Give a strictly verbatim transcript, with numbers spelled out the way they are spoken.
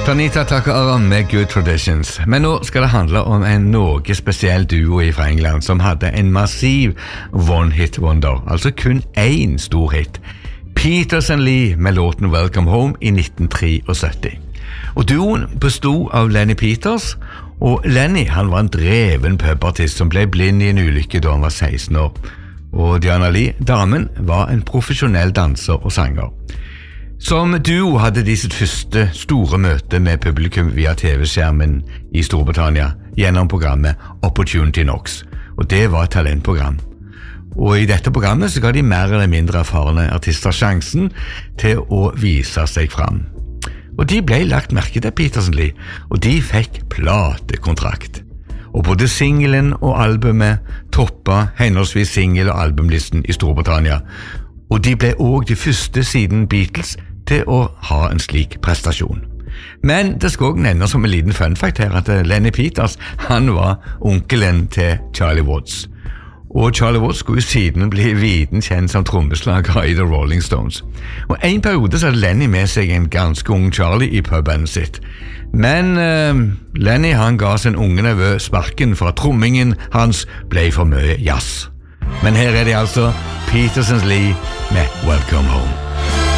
Tanita takker med Good Traditions, men nå skal det handle om en noe spesiell duo fra England som hadde en massiv one-hit wonder, altså kun én stor hit. Peters and Lee med låten Welcome Home i nitten syttitre. Og duoen bestod av Lenny Peters, og Lenny han var en dreven pubartist som ble blind i en ulykke da han var seksten år. Og Diana Lee, damen, var en profesjonell danser og sanger. Som duo hadde de sitt første store møte med publikum via T V-skjermen i Storbritannia gjennom programmet Opportunity Knocks, og det var et talentprogram. Og i dette programmet så ga de mer eller mindre erfarne artister sjansen til å vise seg fram. Og de ble lagt merke til Peters and Lee, og de fikk platekontrakt. Og både singelen og albumet toppet henholdsvis single- og albumlisten i Storbritannia, og de ble også de første siden Beatles til å ha en slik prestasjon. Men det skal også nevnes som en liten fun fact her at Lenny Peters, han var onkelen til Charlie Watts. Og Charlie Watts skulle siden bli viden kjent som trommeslager i The Rolling Stones. Og en periode så hadde Lenny med seg en ganske ung Charlie i pubbandet sitt. Men uh, Lenny han ga sin unge nevø sparken for at trommingen hans ble for mye jazz. Men her er det altså Peters and Lee med Welcome Home.